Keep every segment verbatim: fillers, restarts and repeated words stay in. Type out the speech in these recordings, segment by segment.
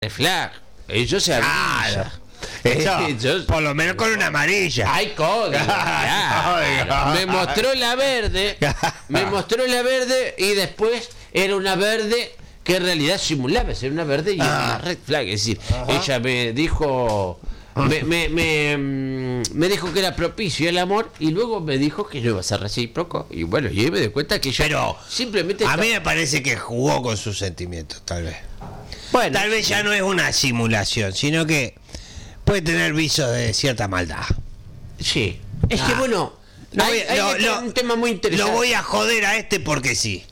flag. Ellos se avisan. Eso, Yo- por lo menos con una amarilla. Hay código. Claro. Me mostró la verde. Me mostró la verde y después era una verde que en realidad simulaba ser una verde y era una red flag. Es decir, ella me dijo. Me, me, me, mm, me dijo que era propicio el amor y luego me dijo que no iba a ser recíproco. Y bueno, yo me di cuenta que ella Pero simplemente. a estaba- mí me parece que jugó con sus sentimientos, tal vez. Bueno, Tal vez ya no es una simulación, sino que puede tener visos de cierta maldad. sí. Es que Ah. bueno. Lo hay, voy- hay lo- que- lo- un tema muy interesante. Lo voy a joder a este porque sí.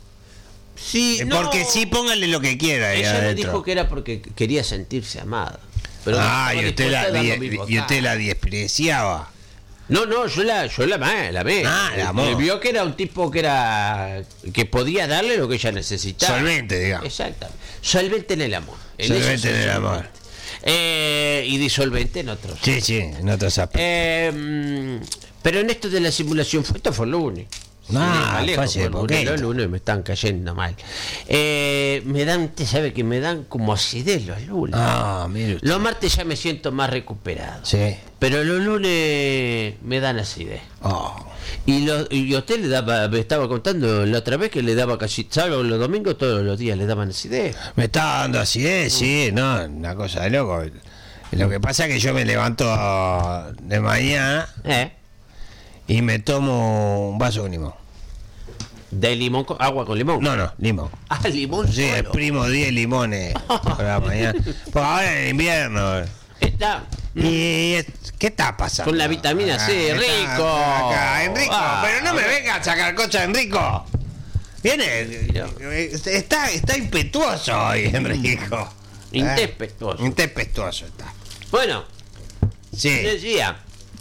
Sí, Porque no. sí, póngale lo que quiera ahí Ella me adentro. dijo que era porque quería sentirse amada. Pero Ah, no y estaba usted la, dispuesta a dar lo die- mismo. y usted la despreciaba. No, no, yo la, yo la amé, la amé. Ah, la amó. Eh, Vio que era un tipo que era que podía darle lo que ella necesitaba. Solvente, digamos. Exactamente. Solvente en el amor. En Solvente eso en soy el amor. solvente. Eh, y disolvente en otros. Sí, sí, en otros aspectos. Eh, mm, pero en esto de la simulación, fue esto fue el lunes. Ah, Sí, fue hace porque poquito. los lunes me están cayendo mal. Eh, me dan, usted sabe que me dan como acidez los lunes. Ah, mire usted. Los martes ya me siento más recuperado. Sí. Pero los lunes me dan acidez. Oh. Y, lo, y usted le daba, me estaba contando la otra vez que le daba casi, sábado, los domingos, todos los días le daban acidez. Me está dando acidez, sí, no, una cosa de loco. Lo que pasa es que yo me levanto de mañana ¿Eh? y me tomo un vaso con limón. De limón, con, agua con limón. No, no, limón. Ah, limón Sí, solo. exprimo diez limones por la mañana. Pues ahora en invierno. Está ¿Y qué está pasando? con la vitamina C, Acá, rico. acá, Enrico, Ah, pero no me venga a sacar cosas, Enrico. Viene, está, está impetuoso hoy, Enrico. Intempestuoso. Eh, Intempestuoso está. Bueno, Sí. decía.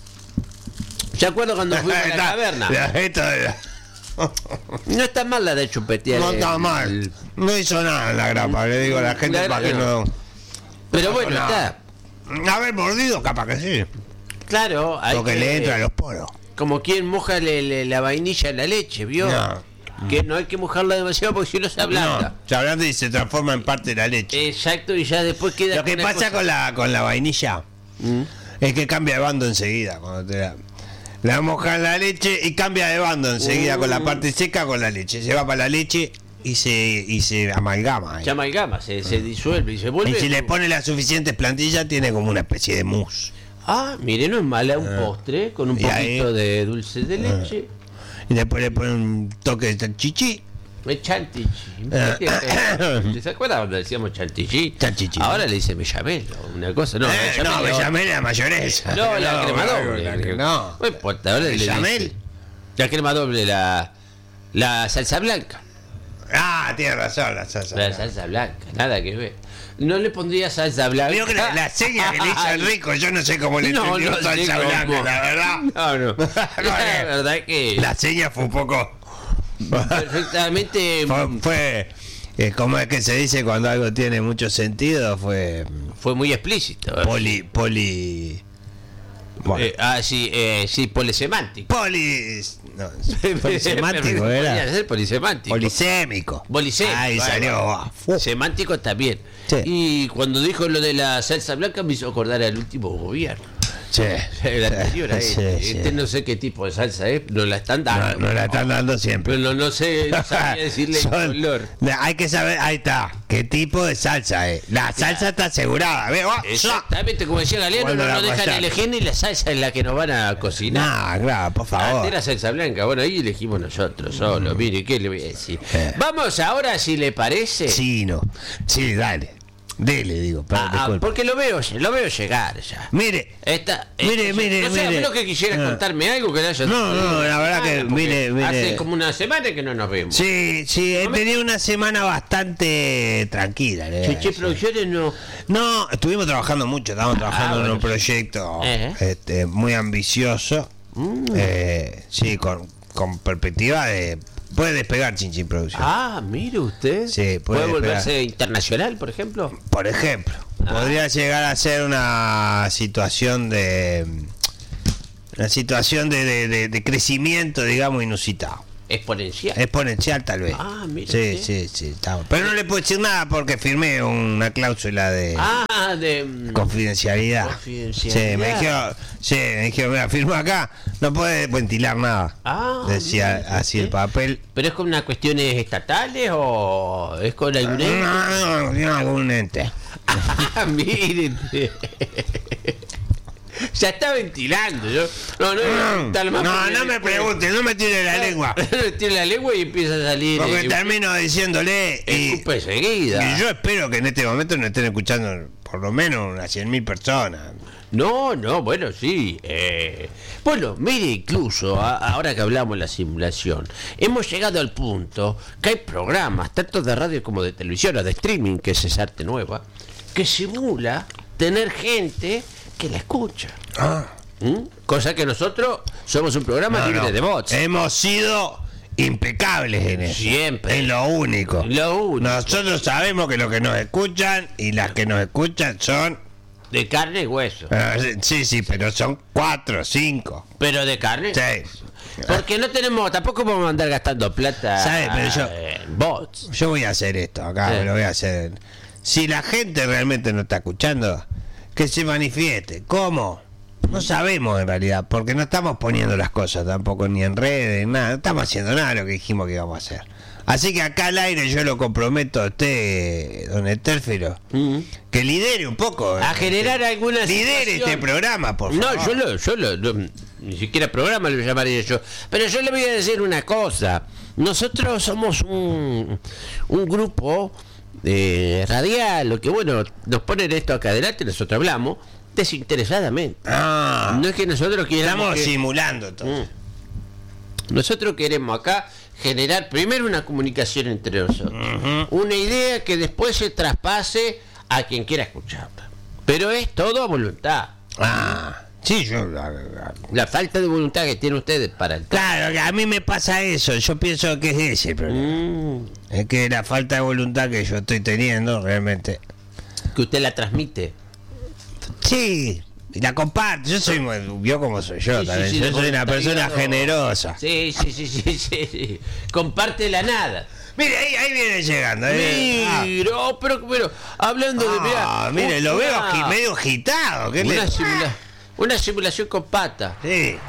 ¿Se acuerda cuando fuimos a la Está- caverna? la- esto de la- No está mal la de chupetear. No el- está mal. No hizo nada en la grapa, le digo a la gente La para que grapa no. Pero bueno, No. está. Haber mordido, capaz que sí. Claro, hay Porque que- le entra a los poros. como quien moja le- le- la vainilla en la leche, ¿vio? No. Que no hay que mojarla demasiado porque si no se ablanda. No, se ablanda y se transforma en parte de la leche. Exacto, y ya después queda. Lo que una pasa cosa- con la con la vainilla ¿Mm? es que cambia de bando enseguida. Cuando te la, la mojas en la leche y cambia de bando enseguida con la parte seca con la leche. Se va para la leche y se y se amalgama. ahí. Se amalgama, se, se disuelve y se vuelve. Y si le pone las suficientes plantillas, tiene como una especie de mousse. Ah, mire, no es mala un Ah. postre con un Y poquito ahí- de dulce de leche. Y después le pone un toque de chichi. Me chantichi. ¿Se acuerda cuando decíamos chantichi? Chantichi. Ahora le dice bechamel o una cosa. No, Eh, bechamel, no, bechamel es la mayonesa. No, la crema no, doble. la cre- No. No importa, ahora le ¿Bechamel? dice. La crema doble, la, la salsa blanca. Ah, tiene razón, la salsa. La salsa blanca, nada que ver. No le pondría salsa blanca. Veo que la, la seña que le hizo Enrico, yo no sé cómo le No, entendió no sé salsa cómo. blanca, la verdad. No, no. La verdad que La seña fue un poco. perfectamente fue, fue eh, como es que se dice cuando algo tiene mucho sentido, fue fue muy explícito. poli. poli. Bueno, Eh, ah, sí, eh, sí, polisemántico. poli. No, polisemántico Podría era. ser polisemántico. Polisémico. Polisémico. Ahí ahí salió. va. ah, fu- Semántico también. Sí. Y cuando dijo lo de la salsa blanca me hizo acordar al último gobierno. Sí. El anterior a Sí, este. sí. Este no sé qué tipo de salsa es, nos la están No, dando. no la están dando siempre. Pero no, no sé, no sabía decirle el Son- color. Hay que saber, ahí está, qué tipo de salsa es. La salsa está asegurada. Ve, oh, Exactamente, como decía Galeano, no Cuando la nos dejan pasaron. elegir ni la salsa en la que nos van a cocinar. No, claro, por Antes favor. era salsa blanca, bueno, ahí elegimos nosotros solo, mire, ¿qué le voy a decir? Eh. Vamos ahora, si le parece. Sí, no. Sí, dale. Dele, digo. perdón, Ah, ah, disculpe. porque lo veo, lo veo llegar ya. Mire. Esta, Mire, esta- mire, no sé, a mire. menos que quisiera Ah. contarme algo que le haya No, sucedido no, la esta verdad que, semana, porque mire, mire. hace como una semana que no nos vemos. Sí, sí, he tenido una semana bastante tranquila. le voy a Chichi decir. Producciones no. No, estuvimos trabajando mucho, estábamos trabajando Ah, en bueno, un proyecto Eh. este, muy ambicioso. Mm. Eh, sí, con, con perspectiva de. Puede despegar Chinchín Producción. Ah, mire usted. Sí, puede puede volverse despegar. internacional, por ejemplo. Por ejemplo, Ah. podría llegar a ser una situación de. Una situación de, de, de- de crecimiento, digamos, inusitado. exponencial. Exponencial tal vez. Ah, mira Sí, usted. sí, sí. Está. Pero no le puedo decir nada porque firmé una cláusula de Ah, de confidencialidad. Confidencialidad. Sí, me dijeron, sí, me dijeron, mira, firma acá, no puedes ventilar nada. Ah, Decía mira, así ¿sí? el papel. ¿Pero es con unas cuestiones estatales o es con algún ente? No, no, no, algún ente. Ah, miren. Ya está ventilando. Yo, no, no, No, tal más no, porque no me después- pregunte, no me tire la lengua. Tiene la lengua y empieza a salir. Porque eh, termino diciéndole. Y, escupe seguida. y yo espero que en este momento nos estén escuchando por lo menos unas cien mil personas. No, no, bueno, sí. eh. Bueno, mire, incluso a- ahora que hablamos de la simulación, hemos llegado al punto que hay programas, tanto de radio como de televisión o de streaming, que es esa arte nueva, que simula tener gente que la escucha. Ah. ¿Mm? Cosa que nosotros somos un programa No, libre no. de bots. Hemos sido impecables en eso. Siempre. En lo único. Lo único. Nosotros sabemos que los que nos escuchan y las que nos escuchan son. De carne y hueso. eh, sí, sí, pero son cuatro, cinco. Pero de carne. Seis. Porque no tenemos, tampoco vamos a andar gastando plata ¿Sabe? Pero yo- en bots. Yo voy a hacer esto acá, Sí. lo voy a hacer. Si la gente realmente no está escuchando, que se manifieste. ¿Cómo? No sabemos en realidad, porque no estamos poniendo las cosas tampoco ni en redes, nada. No estamos haciendo nada de lo que dijimos que íbamos a hacer. Así que acá al aire yo lo comprometo a usted, don Etérfilo, Mm. que lidere un poco. A generar alguna Lidere situación. este programa, por No, favor. yo lo, yo lo, no, ni siquiera programa lo llamaría yo. Pero yo le voy a decir una cosa. Nosotros somos un, un grupo eh, radial, lo que bueno, nos ponen esto acá adelante, nosotros hablamos desinteresadamente. Ah, No es que nosotros queramos estamos que- simulando todo. Mm. Nosotros queremos acá generar primero una comunicación entre nosotros, Ujú. una idea que después se traspase a quien quiera escucharla. Pero es todo a voluntad. Ah, sí, yo. La falta de voluntad que tienen ustedes para el Claro, que a mí me pasa eso. Yo pienso que es ese el problema. Mm, Es que la falta de voluntad que yo estoy teniendo realmente. que usted la transmite. Sí, y la comparto. Yo soy muy. Vio como soy yo Sí, sí, también. sí, yo de soy una persona voluntariado. generosa. Sí, sí, sí, sí, sí, sí. Comparte la nada. Mire, ahí, ahí viene llegando. eh. Ah. Mira, oh, pero, pero, hablando de. Mirá, Ah, mire, lo una- veo aquí medio agitado. ¿Qué Una, le... simula- una simulación con pata. Sí.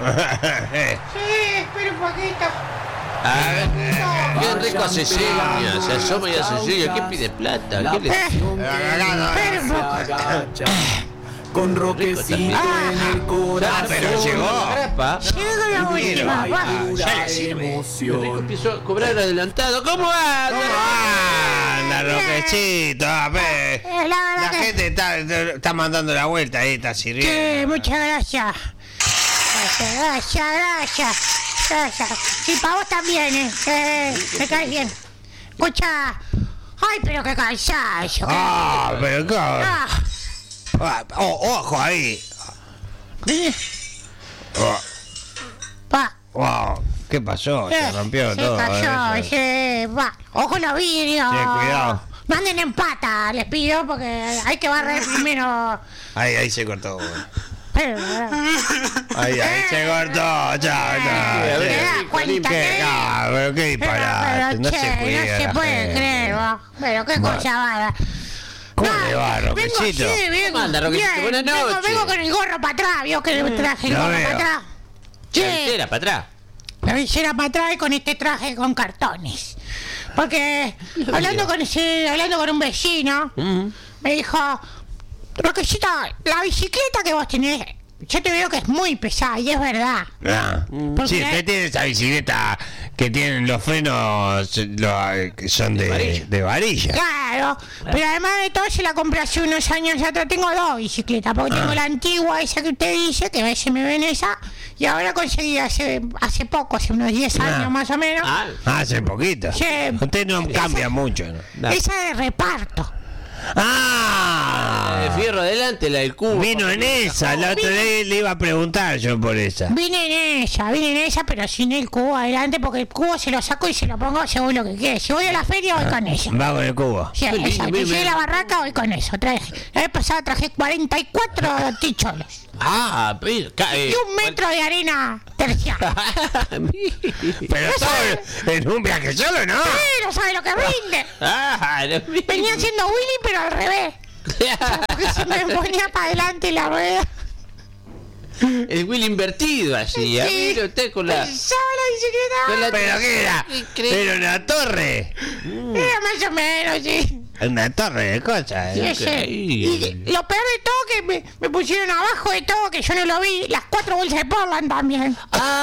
Sí, espera un poquito. A ver, qué rico hace señas, se asoma y hace señas. ¿Qué pide plata? ¿Qué le... Espera un poco. Con roquecito en el corazón. Ah, pero llegó. Grapa. Llega la última, va. Ya le sirve. Rico empezó a cobrar adelantado. ¿Cómo va? Anda, Roquecito. a ver. Eh, la verdad La que- gente está, está mandando la vuelta ahí, está sirviendo. Sí, muchas gracias. Gracias, gracias, gracias. Gracias. Sí, para vos también, ¿eh? Eh, me caes bien. Escucha. Ay, pero qué cansancio. qué- Ah, pero ¿cómo? Ah, Ah, oh, ojo ahí. eh, Oh, va. wow, ¿qué pasó? Se Eh, rompió se todo. cayó, eh. se va. Ojo los vidrios. Sí, cuidado. No anden en pata, les pido, porque hay que barrer primero. Ahí, ahí se cortó. bueno. Pero, Ahí, ahí se cortó. Chao, chao. a ver, ¿Te das cuenta ¿Qué? que- Ah, pero qué Pero, disparate. pero, No che, se puede. no se puede creer, vos. Pero qué Bueno. cosa vara. ¿Cómo No, le va, vengo, Roquecito? sí, vengo. ¿Cómo anda, Roquecito? Bien, Buenas vengo- noches. Vengo con el gorro para atrás, vio que me traje el Lo gorro veo. para atrás. Sí, Entera, para atrás. la visera para atrás y con este traje con cartones. Porque hablando con ese, hablando con un vecino, Mm. me dijo, Roquecito, la bicicleta que vos tenés, yo te veo que es muy pesada, y es verdad. Ah. ¿Por Sí, qué? usted tiene esa bicicleta que tienen los frenos los, que son de, varilla. de varilla. Claro, pero además de todo se la compré hace unos años atrás. Tengo dos bicicletas, porque tengo la antigua, esa que usted dice, que a veces me ven esa, y ahora conseguí hace hace poco, hace unos diez años más o menos, Ah, Hace poquito. Sí. Usted no cambia mucho, ¿no? da- esa de reparto. Ah, fierro adelante, la del cubo. Vino en esa, la otra vez le iba a preguntar yo por esa. Vine en esa, vine en esa, pero sin el cubo adelante, porque el cubo se lo saco y se lo pongo según lo que quede. Si voy a la feria, voy con eso. Va con el cubo. Sí, Qué lindo, exacto. mire, Si voy a mire. la barraca, voy con eso. Traje, la vez pasada traje cuarenta y cuatro ticholos. Ah, pero... ca- eh, Y un metro de arena terciaria. Pero todo en un viaje solo, ¿no? Pero ¿sabe lo que rinde? Ah, lo mismo. Venía haciendo Willy, pero al revés. Porque se me ponía para adelante la rueda. El Will invertido así, ¿eh? Sí. Mire usted con la... Pensaba la bicicleta. con la- ¿Pero qué era? Increíble. Era una torre. Era más o menos, sí. Una torre de cosas. Sí, ¿eh? sí. Increíble. Y lo peor de todo que me, me pusieron abajo de todo, que yo no lo vi, las cuatro bolsas de Portland también.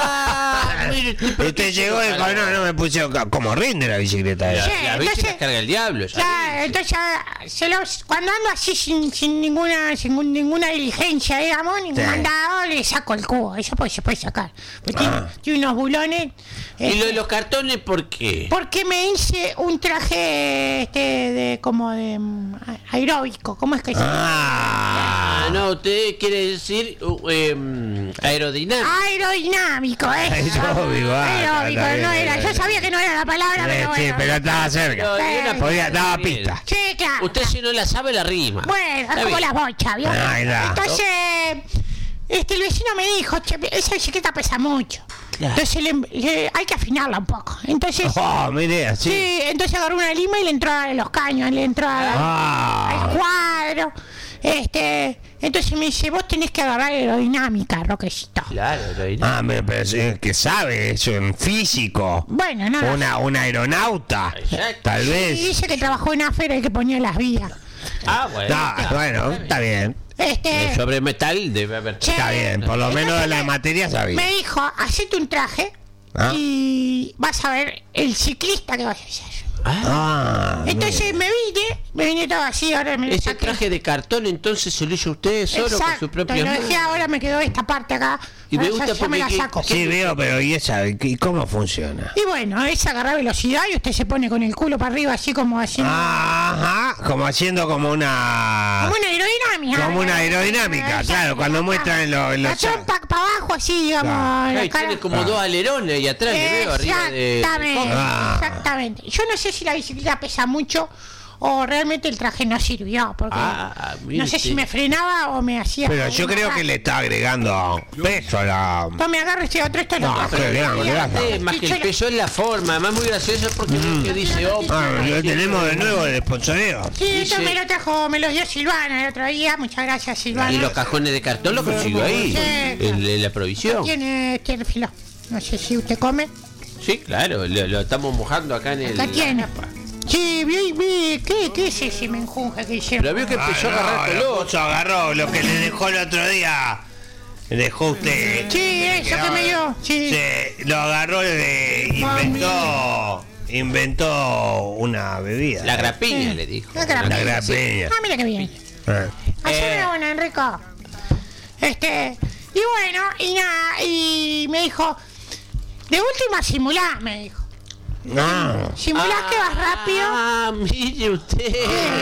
Ah, mire usted, ¿por Usted qué llegó y dijo, no, no me pusieron... ca- Como rinde la bicicleta. La, era. Sí, la bici entonces- la carga el diablo. ¿sabes? Ya, entonces ah, se los, cuando ando así sin, sin ninguna sin ninguna diligencia, digamos, ningún Sí. mandado, le saco el cubo. Eso pues se puede sacar. Porque tiene, Ah. tiene unos bulones. ¿Y este, lo de los cartones por qué? Porque me hice un traje este de como de mm, aeróbico, ¿cómo es que se llama? Ah, no, usted quiere decir uh, em, aerodinámico. Aerodinámico, ¿eh? Aeróbico, ah, Aeróbico, está bien, no era. está Yo bien. sabía que no era la palabra, Eh, pero sí, bueno. pero estaba cerca. No, y una Podía, pista daba bien. pista. Sí, claro. Usted si no la sabe, la rima. Bueno, Está es como bien. las bochas, ¿vio? Ahí está. Entonces, este, el vecino me dijo, che, esa bicicleta pesa mucho. Claro. Entonces le- le- hay que afinarla un poco. Entonces, Oh, mire, así. sí, entonces agarró una lima y le entró a los caños, le entró a- Ah. al cuadro. Este, entonces me dice, vos tenés que agarrar aerodinámica, Roquecito. Claro, aerodinámico. Ah, me- pero es que sabe, es un físico. Bueno, no, no. Una, un aeronauta. Exacto. Tal Y vez. dice que trabajó en Afer el que ponía las vías. Ah, bueno. Ah, está, bueno, está bien. Este, Sobre metal debe haber... Che, Está bien, por lo menos de la me- materia sabía. me dijo, hacete un traje Ah. y vas a ver el ciclista que vas a ser. Ah, Entonces me vine, me vine todo así, ahora me lo Ese saqué. traje de cartón entonces se lo hizo usted solo con Exacto, su propia lo mano. dejé, ahora me quedó esta parte acá. Y me Ahora gusta ya- ya me la porque que- saco. sí, veo, pero ¿y esa? ¿Y cómo funciona? Y bueno, es agarrar velocidad y usted se pone con el culo para arriba así como haciendo... Ajá, como haciendo como una... Como una aerodinámica. Como una aerodinámica, Exacto. claro, cuando muestran en los... en La los- trompa para abajo así, digamos. Claro. la Ay, cara- tiene como dos alerones y atrás le veo arriba de... Exactamente, Ah. exactamente. Yo no sé si la bicicleta pesa mucho o realmente el traje no sirvió, porque Ah, mire no sé usted. si me frenaba o me hacía... Pero yo creo que le está agregando peso a la... Tome, agarre este otro, esto No, lo pero le dan, le dan. Eh, más que el peso es la forma, además muy gracioso porque Mm. que dice oh, Ah, lo tenemos de nuevo de sponsoreo. Sí, esto Dice- me lo trajo, me lo dio Silvana el otro día. Muchas gracias, Silvana. y los cajones de cartón lo consiguió ahí, Sí. en, en la provisión. Tiene, tiene filo. No sé si usted come. Sí, claro, lo, lo estamos mojando acá en el... Acá tiene. Sí, vi, vi. ¿Qué, qué es ese menjunje que hicieron? Pero vio que empezó a agarrar lo color. puso, agarró lo que le dejó el otro día. Le dejó usted. Sí, eso que me dio. Sí. Se lo agarró de inventó inventó una bebida. La grapiña, le dijo. La grapiña. La grapeña. Ah, mira que bien. Ah. Haceme Eh. una, Enrico. Este, y bueno, y nada, y me dijo, de última simulá, me dijo. Ah. Simulás que vas rápido Ah, mire usted.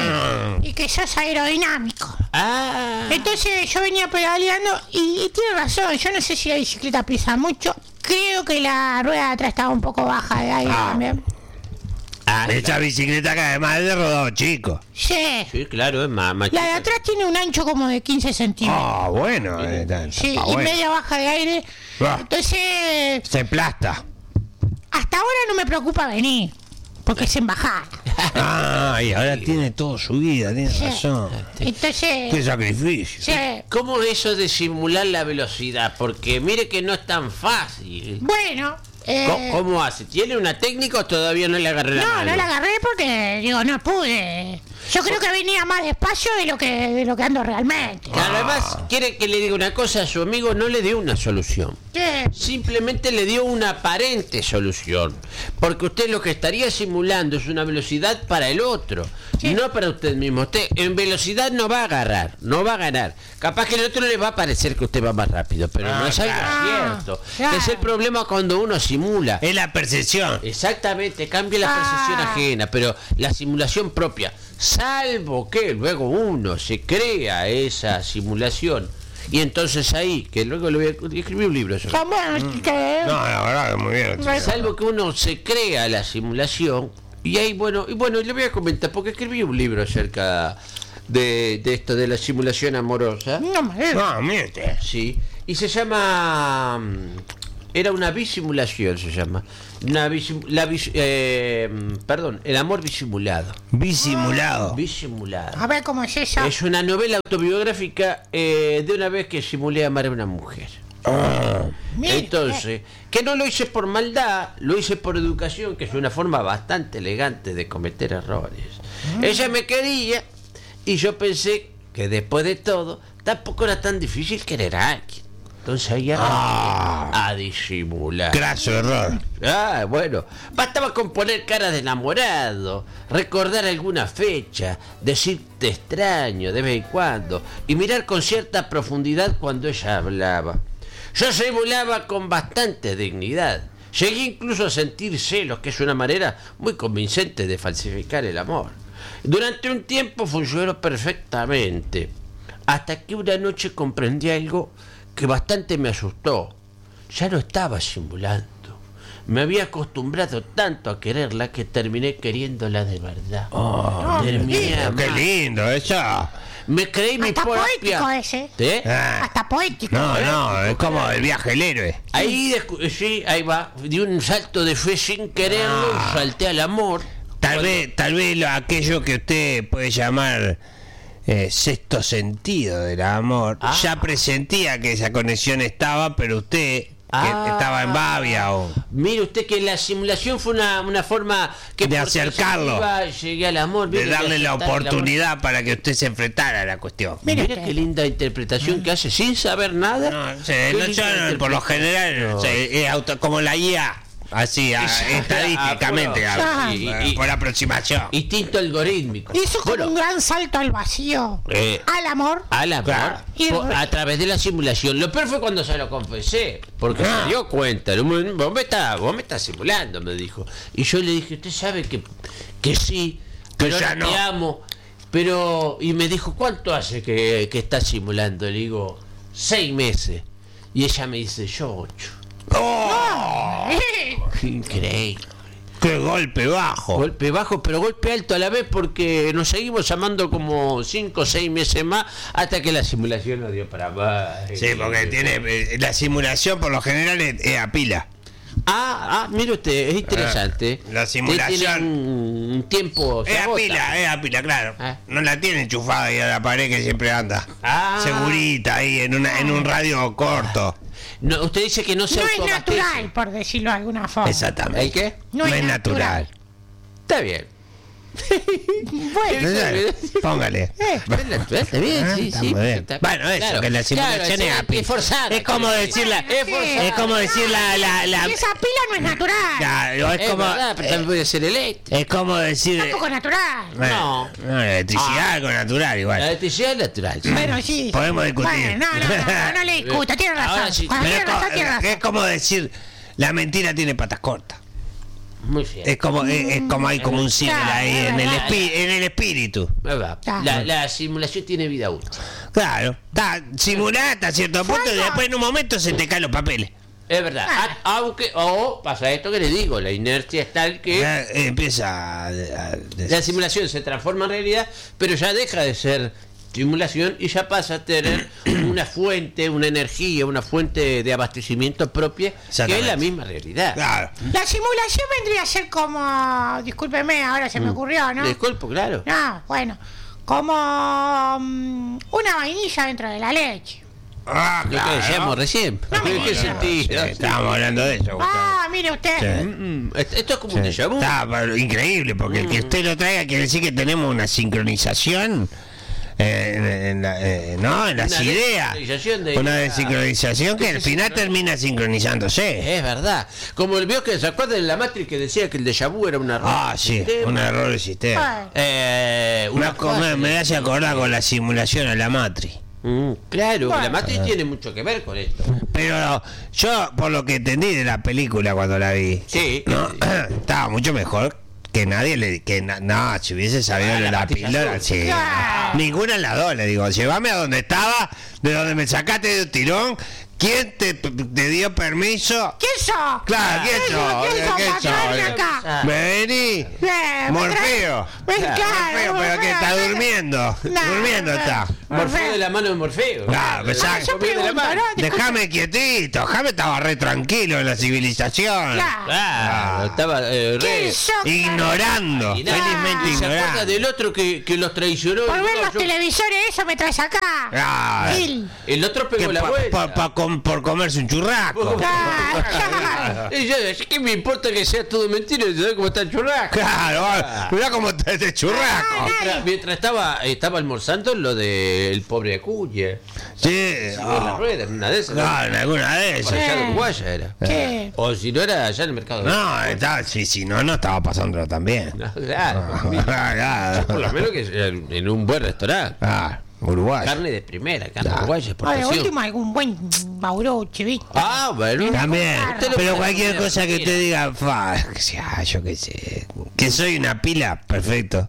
y que sos aerodinámico. Ah. Entonces yo venía pedaleando y, y tiene razón, yo no sé si la bicicleta pesa mucho. Creo que la rueda de atrás estaba un poco baja de aire Ah. también. Ah, Esta bicicleta que además es de rodado chico. Sí. sí, claro, es más, más La de chica. atrás tiene un ancho como de quince centímetros. Ah, bueno. eh, está- Sí, está y bueno. media baja de aire. Ah. Entonces, Se plasta. hasta ahora no me preocupa venir, porque es en bajada. Ah, y ahora tiene todo su vida, tiene Sí. razón. Qué Entonces, sacrificio. sí. ¿Cómo es eso de simular la velocidad? Porque mire que no es tan fácil. Bueno, eh, ¿Cómo, cómo hace? ¿Tiene una técnica o todavía no le agarré la no, mano? no la agarré porque, digo, no pude. Yo creo que venía más despacio de lo que de lo que ando realmente. Claro, además, quiere que le diga una cosa, a su amigo no le dio una solución. Sí. Simplemente le dio una aparente solución. Porque usted lo que estaría simulando es una velocidad para el otro, Sí. no para usted mismo. Usted en velocidad no va a agarrar, no va a ganar. Capaz que el otro le va a parecer que usted va más rápido, pero Ah, no es algo claro. cierto. Claro. Es el problema cuando uno simula. Es la percepción. Exactamente, cambia la Ah. percepción ajena, pero la simulación propia, salvo que luego uno se crea esa simulación. Y entonces ahí, que luego le voy a escribir un libro sobre. Está bueno, que- No, la verdad que muy bien. Bueno. Salvo que uno se crea la simulación, y ahí, bueno, y bueno, le voy a comentar, porque escribí un libro acerca de, de esto, de la simulación amorosa, No me digas. No, mire usted. sí, y se llama, mm, era una bisimulación, se llama, una bisim- la bis- eh, perdón, el amor bisimulado, Bisimulado. bisimulado. A ver cómo es eso. Es una novela autobiográfica eh, de una vez que simulé amar a una mujer. Ah, Mire, Entonces, que no lo hice por maldad, lo hice por educación, que es una forma bastante elegante de cometer errores. Ella me quería y yo pensé que después de todo, tampoco era tan difícil querer a alguien. Entonces ahí arranqué a disimular. Graso error. Ah, bueno, bastaba con poner cara de enamorado, recordar alguna fecha, decir te extraño de vez en cuando y mirar con cierta profundidad cuando ella hablaba. Yo simulaba con bastante dignidad. Llegué incluso a sentir celos, que es una manera muy convincente de falsificar el amor. Durante un tiempo funcionó perfectamente, hasta que una noche comprendí algo que bastante me asustó. Ya no estaba simulando. Me había acostumbrado tanto a quererla que terminé queriéndola de verdad. Terminé Qué amando. lindo eso. Me creí mi Hasta propia... poético ese. ¿Eh? Ah, Hasta poético. no, no, es como el viaje del héroe. Ahí, descu- sí, ahí va. Di un salto de fe sin quererlo, Ah. salté al amor. Tal Cuando- vez, tal vez lo- aquello que usted puede llamar eh, sexto sentido del amor, Ah. ya presentía que esa conexión estaba, pero usted que Ah. estaba en Babia o Mire usted que la simulación fue una, una forma que De por acercarlo. sensitiva llegué al amor. de mire, darle la aceptar el amor. oportunidad para que usted se enfrentara a la cuestión. Mire Mira usted. qué linda interpretación que hace sin saber nada. No, sí, Qué no, linda yo, por lo interpretación. general, sí, es auto- como la I A, así, a- estadísticamente, Ah, a- sí, y- y- por aproximación. Instinto algorítmico. Hizo como Bueno, un gran salto al vacío. Eh. Al amor. al amor, Claro. Y- po- a través de la simulación. Lo peor fue cuando se lo confesé, porque Ah. se dio cuenta. No me- Vos me estás, vos me estás simulando, me dijo. Y yo le dije, usted sabe que, que sí, pero ya ahora no. te amo. Pero, y me dijo, ¿cuánto hace que, que estás simulando? Le digo, seis meses. Y ella me dice, yo ocho. ¡Oh! Eh, Increíble. ¡Qué golpe bajo! Golpe bajo, pero golpe alto a la vez, porque nos seguimos amando como cinco o seis meses más hasta que la simulación nos dio para más. Sí, porque tiene eh, la simulación por lo general es, es a pila. Ah, ah, mire usted, es interesante. Ah, la Usted simulación. tiene un, un tiempo. se Es a agota. pila, es a pila, claro. Ah. No la tiene enchufada ahí a la pared que siempre anda. Ah. Segurita ahí en una en un radio corto. No, usted dice que no se no es automatiza. natural, por decirlo de alguna forma. Exactamente. ¿El qué? No es natural. Está bien. Bueno, Póngale. Es natural, está bien, Ah, sí, está sí. muy bien. está- Bueno, eso, claro, que la simulación claro, es a pila. es forzada. Es como quiero decir la- Es forzada. Es como decir la la, la, esa pila no es natural. Claro, es Es como verdad, pero también puede ser eléctrico. es como decir Tampoco natural. bueno, no, la electricidad algo natural La igual. electricidad es natural. Bueno, sí. Podemos discutir. Bueno, no, no, no, no, no le discuto, tiene razón. Ahora sí. Cuando Pero tiene es, razón, tiene co- razón. es como decir la mentira tiene patas cortas. Muy bien. Es como es, es como hay como un símil Claro, ahí es en el verdad. espi- en el espíritu. Verdad. Claro. La, la simulación tiene vida útil. Claro, está simulada hasta cierto punto y después en un momento se te caen los papeles. Es verdad. Ah. A- aunque, o pasa esto que le digo, la inercia es tal que Ya, eh, empieza a, a- la simulación se transforma en realidad, pero ya deja de ser simulación y ya pasa a tener una fuente, una energía, una fuente de abastecimiento propia, que es Exactamente. la misma realidad. Claro. La simulación vendría a ser como. Discúlpeme, ahora se me ocurrió, ¿no? Disculpo, claro. No, bueno. Como. mm, una vainilla dentro de la leche. Ah, Lo que claro. decíamos recién. No me ¿En qué digas. sentido? Sí, estábamos hablando de eso. Gustavo. Ah, mire usted. Sí. Mm, Esto esto es como un déjà vu. Está pero increíble, porque el que usted lo traiga quiere decir que tenemos una sincronización. eh, en, en la- eh, no, en las Una ideas. desincronización de- Una desincronización que al final termina sincronizándose. Es verdad. Como el vio que se acuerda de la Matrix que decía que el déjà vu era un error. Ah, del sí, sistema? un error del sistema. Ay, Eh, Me, una aco- cosa- me, me hace acordar con la simulación a la Matrix. Mm, claro, Bueno. la Matrix tiene mucho que ver con esto. Pero yo, por lo que entendí de la película cuando la vi, Sí. no, estaba mucho mejor que nadie le... que na- No, si hubiese sabido Ah, de la la pastilla píldora, azul. sí. Claro. Ninguna de las dos, le digo. Llévame a donde estaba, de donde me sacaste de un tirón. ¿Quién te, te dio permiso? ¿Quién sos? Claro, ¿quién sos? ¿Quién sos? ¿Quién para sos? traerme acá? Ah. Me vení. Eh, me Morfeo. trae- Ven, claro, Morfeo, pero que está Morfeo. durmiendo. Nah, Durmiendo está. Morfeo de la mano de Morfeo. Claro, pensá- Yo Comió de la pregunto, mano. ¿no? Déjame quietito. Déjame estaba re tranquilo en la civilización. Claro. Claro, estaba eh, re... ¿Quién sos? Ignorando. Y nada, Felizmente ¿y se acuerda ignorando. del otro que, que los traicionó? Por Y ver no, los yo- televisores, eso me traes acá. Ah, Gil. El otro que pegó la pa- vuelta. pa- pa- com- por comerse un churrasco. Claro, claro. Y yo, ¿qué me importa que sea todo mentira? ¿Sabes cómo está el churrasco? Claro, mirá cómo está este churrasco. Mientras, mientras estaba, estaba almorzando lo del pobre Acuña. Sí, En la no, rueda, en una de esas. no, en alguna de Por esas. allá de Uruguaya era. Sí. O si no era allá en el mercado. No, estaba, sí, sí, no, no estaba pasándolo tan bien. No, claro. Claro. Por lo menos que en en un buen restaurante. Ah, Uruguay. Carne de primera, carne Claro. uruguaya, O de exportación. último algún buen bauroche, ¿viste? Ah, bueno. También, Usted lo pero puede cualquier comer, cosa que mira. te diga, fa, que sea, yo qué sé, que soy una pila, perfecto.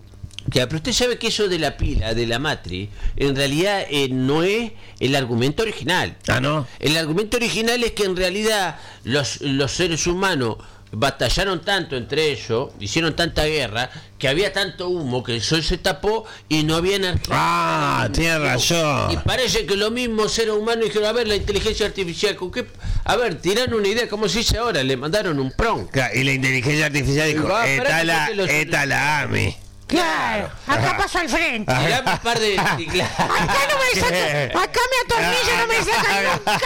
Ya, pero usted sabe que eso de la pila, de la matriz, en realidad eh, no es el argumento original. Ah, ¿no? El argumento original es que en realidad los, los seres humanos batallaron tanto entre ellos, hicieron tanta guerra, que había tanto humo que el sol se tapó y no había energía. Ah, tiene Y razón. parece que los mismos seres humanos dijeron, a ver, la inteligencia artificial, ¿con qué? A ver, tiran una idea, ¿cómo se dice ahora? Le mandaron un prompt. Claro, y la inteligencia artificial dijo, Ah, espera esta que la, saque los- esta la AMI. Claro. Acá paso al frente. Tirame un par de... Acá no me saca, acá me atornillo, no me sacan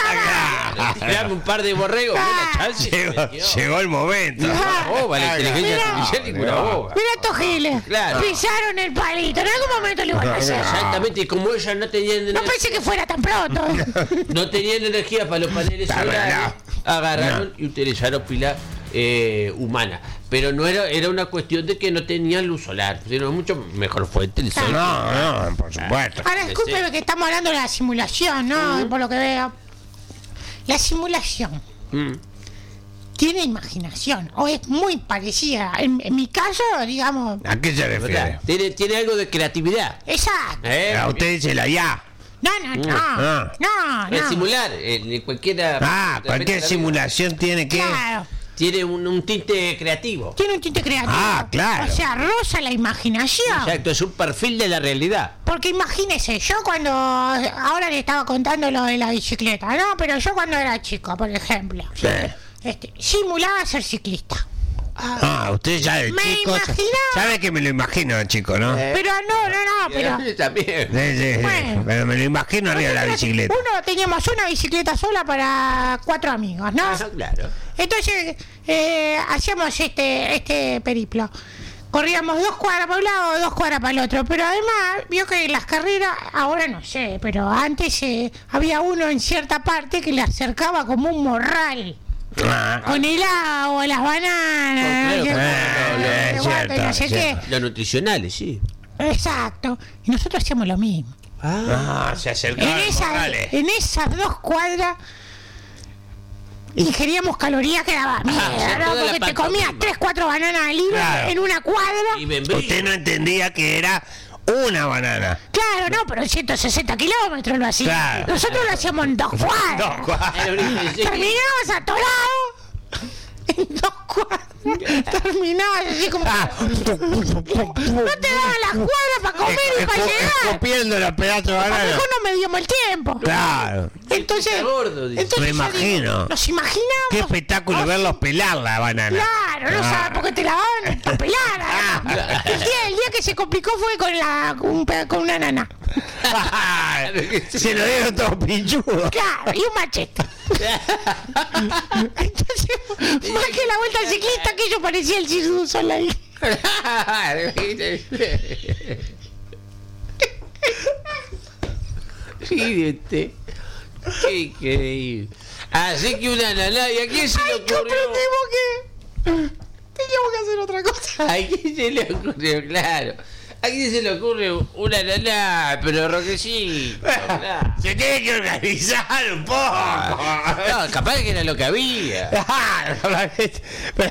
nunca. Tirame un par de borregos, una chance. Llegó, llegó el momento. Ah. Boba, la inteligencia Mira. artificial y una boba. Mira estos giles. Claro. Pisaron el palito. En algún momento le van a hacer. Exactamente, y como ellas no tenían, No pensé que fuera tan pronto. no tenían energía para los paneles Está solares, verdad. agarraron y utilizaron pila eh, humana. Pero no era era una cuestión de que no tenían luz solar, sino mucho mejor fuente el sol. No, no, por supuesto. Ahora, discúlpeme que estamos hablando de la simulación, ¿no? Por lo que veo. La simulación Mm. tiene imaginación, o es muy parecida. En, en mi caso, digamos. ¿A qué se refiere? ¿Verdad? Tiene, tiene algo de creatividad. Exacto. ¿Eh? A usted dice la ya. No, no, no. Ah. No, Es no. simular, en cualquiera. Ah, cualquier simulación tiene que... Claro. Tiene un, un tinte creativo. Tiene un tinte creativo. Ah, claro. O sea, roza la imaginación. Exacto, es un perfil de la realidad. Porque imagínese, yo cuando. Ahora le estaba contando lo de la bicicleta, ¿no? Pero yo cuando era chico, por ejemplo. Sí. Este, simulaba ser ciclista. Ah, usted ya de Me chico... imaginaba. Sabe que me lo imagino de chico, ¿no? Eh. Pero no, no, no, pero. Yo también. Sí, sí, sí. Bueno. Pero me lo imagino arriba de la Nosotros, bicicleta. Uno teníamos una bicicleta sola para cuatro amigos, ¿no? Ah, claro. Entonces, eh, hacíamos este, este periplo. Corríamos dos cuadras para un lado, dos cuadras para el otro. Pero además, vio que las carreras, ahora no sé, pero antes eh, había uno en cierta parte que le acercaba como un morral. Ah, Con el agua, las bananas, Oh, claro, y el- claro, y el es guante, cierto, no sé es qué. cierto. Los nutricionales, sí. Exacto. Y nosotros hacíamos lo mismo. Ah, se En, acercaban esa- morrales. en esas dos cuadras ingeríamos calorías que daba mierda, o sea, ¿no? toda la Porque te comías pantomima. tres, cuatro bananas al hilo Claro. en una cuadra. Y membrillo. Usted no entendía que era una banana. Claro, no, pero en ciento sesenta kilómetros lo hacíamos. Claro. Nosotros lo hacíamos en dos cuadras. Dos cuadras. Era un ingenio. Terminabas atorado en dos cuadras. Terminabas así como. Ah. No te daban las cuadras para comer y para llegar. Escupiendo los pedazos de A lo banana. mejor no medíamos el tiempo. Claro. Entonces, Está gordo, dice. entonces Me yo digo, imagino. nos imaginamos. Qué espectáculo Oh, verlos pelar la banana. Claro, no Ah. sabes por qué te la daban para pelar. además. El día, el día que se complicó fue con la con, un pe- con una nana. Se lo dieron todos pinchudos. Claro, y un machete. Entonces, más que la vuelta al ciclista, aquello parecía el Cirque du Soleil. Mire usted. Qué increíble. Así que una naná, ¿y a quién se le Ay, ocurrió? comprendimos que teníamos que hacer otra cosa. ¿A quién se le ocurrió? Claro. ¿A quién se le ocurre una nana? Pero Roquecito. Claro. Se tiene que organizar un poco. No, capaz que era lo que había. Pero-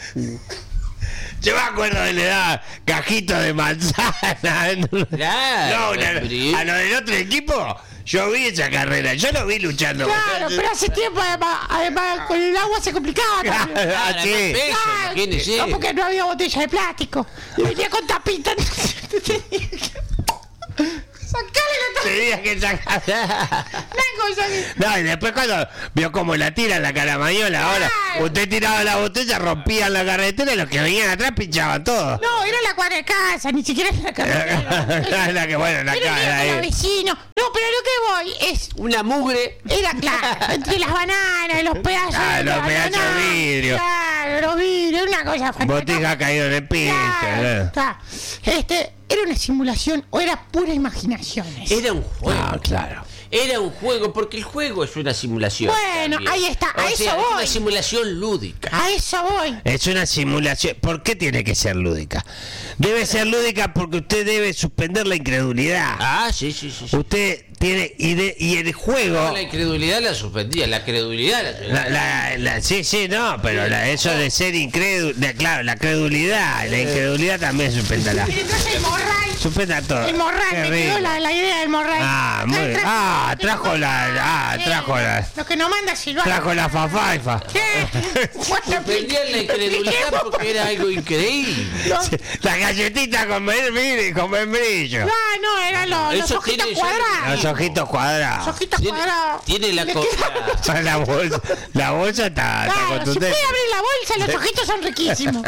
yo me acuerdo de le daba cajitos de manzana. Claro, No, una- pero- a lo del otro equipo, yo vi esa carrera, yo lo vi luchando. Claro, pero hace tiempo además, además con el agua se complicaba también. Ah, Claro, sí. más peso, Claro, imagínese. no, porque no había botella de plástico. Y venía con tapita. Entonces te tenía que sacarle la tapita. Tenía que sacar. Una cosa que... No, y después cuando vio como la tira la caramañola, ahora Claro. usted tiraba la botella, rompían la carretera y los que venían atrás pinchaban todo. No, era la cuadra de casa, ni siquiera era la carretera. la que bueno, la Era el cara de los ahí. vecinos. No, pero lo que voy es... Una mugre. Era claro, entre las bananas, los pedazos Ah, de los pedazos de banana, vidrio. Claro, los vidrios, una cosa fantástica. Botija caído en el piso. Claro, ¿no? claro. Este, ¿era una simulación o era pura imaginación? eso? Era un juego. Ah, claro. Era un juego, porque el juego es una simulación. Bueno, también. ahí está, a O eso sea, es voy. una simulación lúdica. A eso voy. Es una simulación. ¿Por qué tiene que ser lúdica? Debe ser lúdica porque usted debe suspender la incredulidad. Ah, sí, sí, sí. sí. Usted tiene y, de- y el juego. La incredulidad la suspendía, la credulidad la La, la- la- sí, sí, no, pero la- eso de ser incrédulo, de- claro, la credulidad, la incredulidad también suspéndala. Pero entonces el morral, Suspenda todo. el morral, Qué me rico. quedó la, la idea del morral. Ah, muy bien. Trajo- Ah, lo que trajo nos la- manda- ah, eh, trajo la- Lo que nos manda Silvana. Trajo la fafaifa. ¿Qué? Bueno, suspendían la incredulidad porque era algo increíble. no, La galletita con, mire, con membrillo. ah, no, eran los, los Eso ojitos tiene- cuadrados. Los ojitos Los cuadrados. ojitos Tiene, cuadrados. tiene la Le cosa. quedaba- La bolsa, la bolsa está, está Claro, si contundente. puede abrir la bolsa, los ojitos son riquísimos.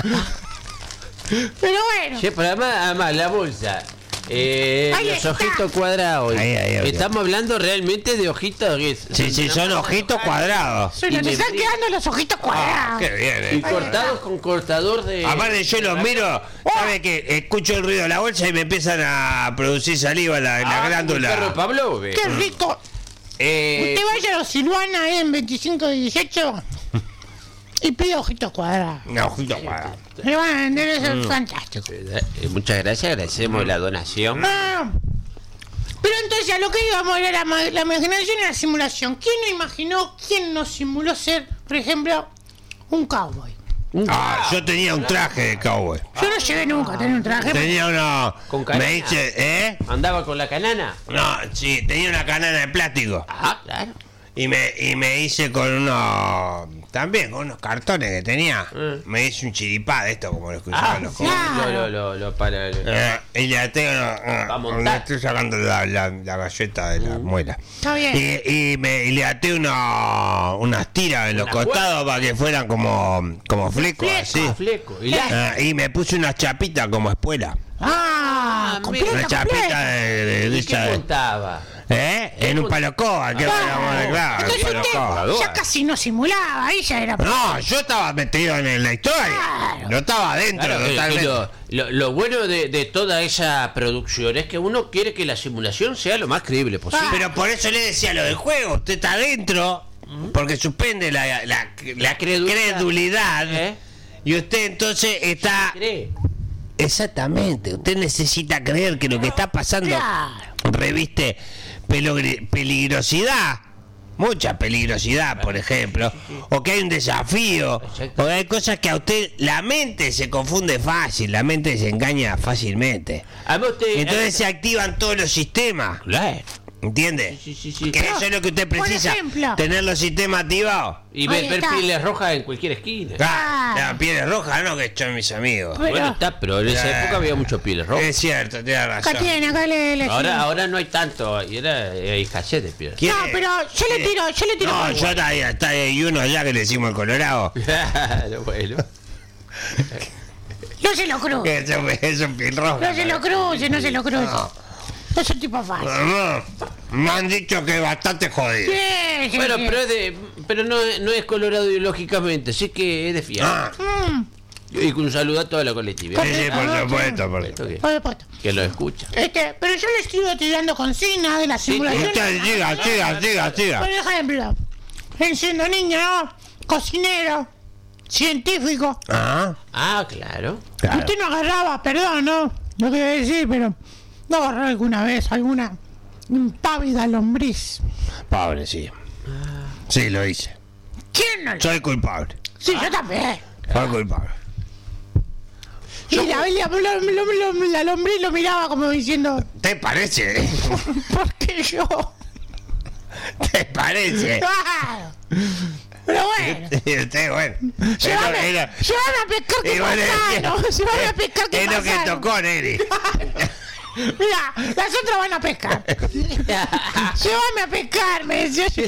Pero bueno. Sí, pero además, además la bolsa. Eh, Ahí los está. ojitos cuadrados. Ahí, ahí, ahí. Estamos hablando realmente de ojitos. que es- Sí, sí, son ojitos cuadrados. Se nos y están me- quedando los ojitos Ah, cuadrados. qué bien, Y eh. cortados con cortador de. Aparte yo los miro, ¿sabe que escucho el ruido de la bolsa y me empiezan a producir saliva la, la Ah, como el glándula? perro Pablo. Qué rico. Eh, Usted vaya a los Silvana eh, en veinticinco y dieciocho y pide ojitos cuadrados. No, ojito cuadrado. Le van a vender eso Mm. es fantástico. eh, muchas gracias, agradecemos la donación. Ah, pero entonces a lo que íbamos era la, ma- la imaginación y la simulación. ¿Quién no imaginó, quién nos simuló ser, por ejemplo, un cowboy? Ah, yo tenía un traje de cowboy. Yo no llegué nunca a tener un traje. Tenía uno. Con canana. Me hice, ¿eh? Andaba con la canana. No, sí, tenía una canana de plástico. Ah, claro. Y me, y me hice con unos. También con unos cartones que tenía. Mm. Me hice un chiripá de esto, como los que usaban Ah, los sí, jóvenes. lo, lo, lo, lo- para. Eh, y le até una- Va a una- montar. le estoy sacando la, la, la galleta de la muela. Está bien. Y, y me, y le até una, unas tiras en los Una costados para que fueran como, como flecos, Flecos. así. Ah, fleco. Y la. Ah, y me puse unas chapitas como espuela. Ah, Ah, completa, Una chapita completa. de, de- de ¿Y qué esa- contaba? ¿Eh? En un palo coba, que Claro. claro, claro, Entonces palo coba. usted ya casi no simulaba, ahí ya era... No, yo estaba metido en la historia. Claro. No estaba adentro Claro, que- que totalmente. lo, lo- lo bueno de, de toda esa producción es que uno quiere que la simulación sea lo más creíble posible. Pero por eso le decía lo del juego. Usted está adentro porque suspende la, la, la La credulidad. credulidad. ¿Eh? Y usted entonces está... ¿Cree? Exactamente. Usted necesita creer que lo que está pasando Claro. reviste pelogri- peligrosidad. Mucha peligrosidad, por ejemplo. O que hay un desafío. Exacto. O que hay cosas que a usted... La mente se confunde fácil. La mente se engaña fácilmente. Además usted- Entonces se activan todos los sistemas. Claro. ¿Entiende? Sí, sí, sí. Que eso es lo que usted Por precisa. ejemplo. Tener los sistemas activados. Y ver, Ahí ver está. pieles rojas en cualquier esquina. Ah, Claro. la piel roja, no, que son mis amigos. Pero- Bueno, está, pero en esa Eh. época había muchos pieles rojas. Es cierto, tiene razón. Acá tiene, acá le... le Ahora, ahora no hay tanto, y era hay escasez de pieles. ¿Quiere- No, pero yo le quiere- tiro, yo le tiro... No, por- yo está ahí, está ahí uno allá que le decimos el Colorado. Claro, bueno. No se lo cruce, Que es un, es un piel roja. no se lo cruce, no se lo cruce. Es un tipo fácil. No, me han dicho que es bastante jodido. Sí, sí, Bueno, sí. pero, es de, pero no, es- no es colorado ideológicamente, sí que es de fiar. Ah, Mm, Y un saludo a toda la colectividad sí, sí, por Ah, supuesto. Por Esto que, por supuesto. que lo escucha. Este, pero yo le estoy tirando consignas de la simulación. Usted siga, siga, siga, Por siga. ejemplo, él siendo niño, ¿no? Cocinero, científico. Ah, Ah, claro. claro. Usted no agarraba, perdón, ¿no? no quiero decir, pero no agarró alguna vez alguna impávida lombriz. Pobre, sí. Sí, lo hice. ¿Quién no? Soy culpable. Sí, yo también. Soy culpable. Y la, la, la, la, la lombriz lo miraba como diciendo, ¿Te parece? ¿por qué yo? ¿Te parece? Claro. Pero bueno, Y usted, bueno. llévame, Era- llévame a pescar que y bueno, pasano, llévame a pescar que Es lo que pasano. tocó, Neri. Mira, las otras van a pescar. Llévame a pescar, me decía yo.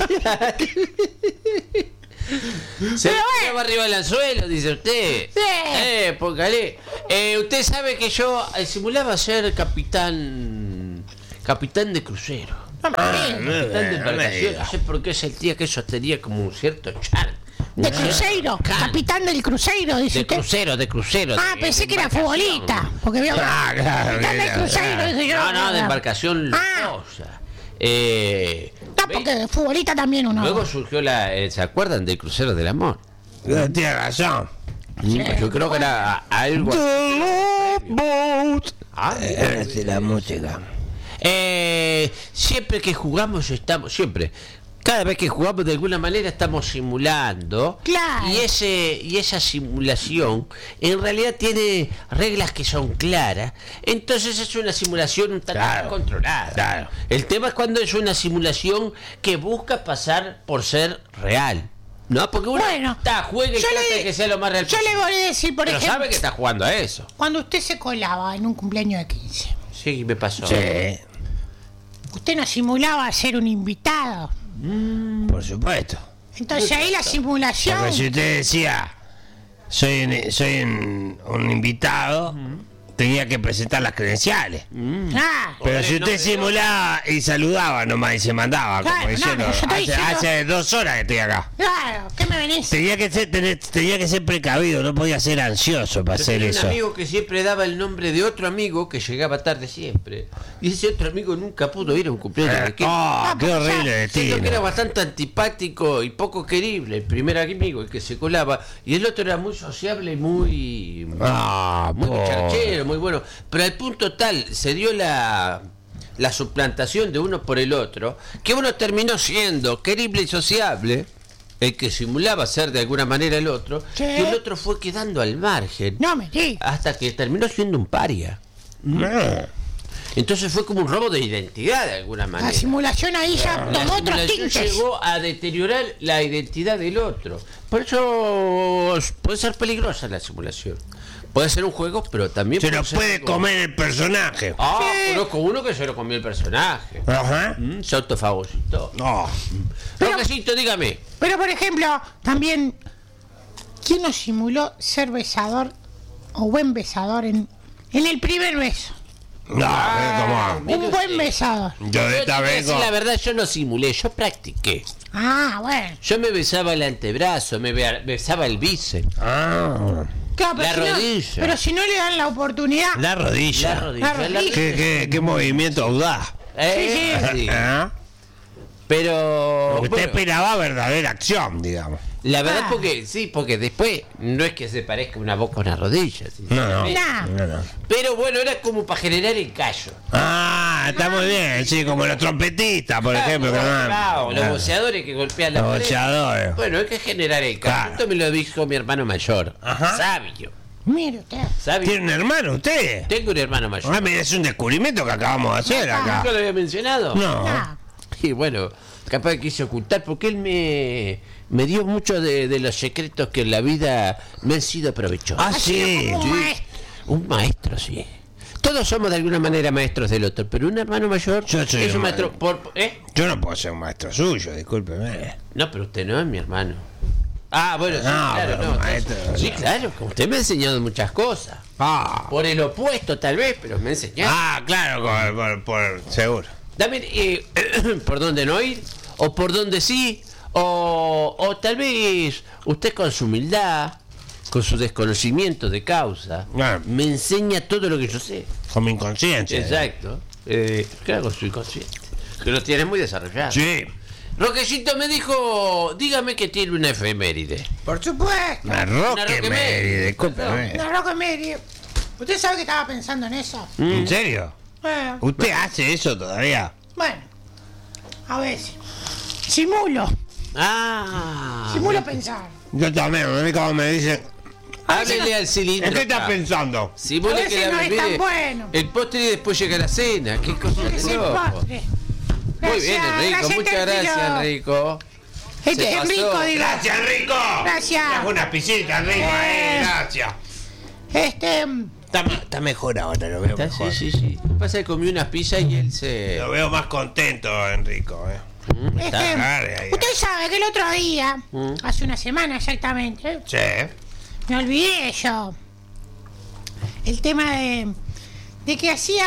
Se Pero me bueno. arriba del anzuelo, dice usted. Sí. Eh, póngale. Eh, usted sabe que yo eh, simulaba ser capitán. Capitán de crucero. No me digas. Capitán de no me embarcación. diga. No sé por qué sentía que eso tenía como un cierto charm. un De cierto cruceiro, can. capitán del cruceiro, dice De usted. crucero, de crucero. Ah, de- pensé de que era embarcación. futbolista. Porque veo Ah, claro, capitán del claro, cruceiro, claro. dije yo. No, no, de embarcación Ah. lujosa. Eh, No, ¿ve? porque de futbolista también uno. Luego surgió la. eh, ¿Se acuerdan del crucero del amor? Tiene razón. Yo creo que era a- algo. Ah, Ahora sí la música. Eh, siempre que jugamos estamos, siempre, cada vez que jugamos de alguna manera estamos simulando. Claro. Y ese y esa simulación en realidad tiene reglas que son claras. Entonces es una simulación un tanto Claro, controlada. claro. El tema es cuando es una simulación que busca pasar por ser real. No, porque uno Bueno, está, juega y yo trata le- de que sea lo más real Yo le posible. voy a decir, por Pero ejemplo, sabe que está jugando a eso. cuando usted se colaba en un cumpleaños de quince, Sí, me pasó. Sí, usted no simulaba ser un invitado. por supuesto. Entonces ahí la simulación. Porque si usted decía, soy un, soy un, un invitado, tenía que presentar las credenciales. Ah, Pero Oye, si no usted me simulaba y saludaba nomás y se mandaba, Claro, como no, diciendo, no, yo estoy hace, diciendo- hace dos horas que estoy acá. claro, ¿qué me venís? Tenía que ser, tener- tenía que ser precavido, no podía ser ansioso para Yo hacer tenía eso. un amigo que siempre daba el nombre de otro amigo que llegaba tarde siempre. Y ese otro amigo nunca pudo ir a un cumpleaños de quince. Oh, qué horrible Siento que era destino. bastante antipático y poco querible. El primer amigo, el que se colaba, y el otro era muy sociable y muy. Ah, muy pobre. charchero, muy bueno. Pero al punto tal se dio la. La suplantación de uno por el otro, que uno terminó siendo querible y sociable, el que simulaba ser de alguna manera el otro, Sí. y el otro fue quedando al margen No me digas. hasta que terminó siendo un paria. Ah, Entonces fue como un robo de identidad de alguna La manera. simulación ahí ya La tomó otros simulación tintes. llegó a deteriorar la identidad del otro. Por eso puede ser peligrosa la simulación. Puede ser un juego, pero también Se lo ser puede algo- comer el personaje. Ah, Sí. conozco uno que se lo comió el personaje. Ajá. Mm, se autofagocitó. No. Pero- Roquecito, dígame. Pero por ejemplo, también, ¿quién nos simuló ser besador o buen besador en, en el primer beso? No, Ah, ¿cómo? mire Un buen usted. besador. Yo de Yo te esta voy a vez. decir la verdad, yo no simulé, yo practiqué. Ah, bueno. Yo me besaba el antebrazo, me bea- besaba el bíceps. Ah, Claro, pero La si no- rodilla. pero si no le dan la oportunidad. la rodilla. La rodilla. La rodilla. ¿Qué, qué, qué movimiento audaz. Eh, sí. ¿Ah? Pero Porque usted bueno, esperaba verdadera acción, digamos. la verdad Ah. porque sí, porque después no es que se parezca una boca a una rodilla. ¿sí? No, no. Nah. no, no. Pero bueno, era como para generar el callo. Ah, está muy bien, sí, como los trompetistas, por ejemplo. que Claro, van- los ah, boxeadores que golpean la Los pared. boxeadores. Bueno, hay que generar el callo. Claro. Esto me lo dijo mi hermano mayor. Ajá. Sabio. Mire usted. Sabio. ¿Tiene un hermano usted? Tengo un hermano mayor. Ah, mira, es un descubrimiento que acabamos de hacer acá. ¿Nunca lo había mencionado? No. Nah. Y bueno, capaz que quise ocultar porque él me, me dio mucho de, de los secretos que en la vida me han sido provechosos. Ah, sí. como un maestro. Un maestro, sí. Todos somos de alguna manera maestros del otro, pero un hermano mayor Yo soy es un un maestro. ma- Por, ¿eh? Yo no puedo ser un maestro suyo, discúlpeme. No, pero usted no es mi hermano. Ah, bueno, sí, No, claro, pero no. maestro, entonces- sí, no. claro, que usted me ha enseñado muchas cosas. Ah, Por el opuesto, tal vez, pero me ha enseñado. ah claro, por, por, por- seguro. Dame, eh, ¿por dónde no ir? ¿O por dónde sí? O, o tal vez usted con su humildad, con su desconocimiento de causa, Claro. me enseña todo lo que yo sé. Con mi inconsciencia. Exacto. Eh, claro, con su inconsciente. Que lo tiene muy desarrollado. Sí. Roquecito me dijo, dígame que tiene una efeméride. Por supuesto. Una roque roque Mary, Mary. discúlpeme. Una roca medio. ¿Usted sabe que estaba pensando en eso? ¿En serio? Eh, ¿Usted hace eso todavía? bueno, a veces. Simulo, Ah. simulo pensar. Yo también, a mí como me dicen, Háblele al cilindro. ¿en qué estás acá. pensando? Si vos A le veces quedás no es tan mire, bueno. el postre y después llega la cena. Qué cosa de Es el loco. postre. Muy bien, Gracias, Enrico. gracias, Muchas gracias, Tercero. Enrico. Este, Se pasó. Enrico, digo. Gracias, Rico. Gracias. Trajo una pisita, Rico, Eh. eh, gracias. Este, Está, ma- está mejor ahora, lo veo Está- mejor. Sí, sí, sí. Pasa que comió unas pizzas y él se. Lo veo más contento, Enrico. Eh. Mm, está. este, Dale, ahí, usted sabe que el otro día, Mm. hace una semana exactamente, Sí. me olvidé yo. El tema de, de que hacía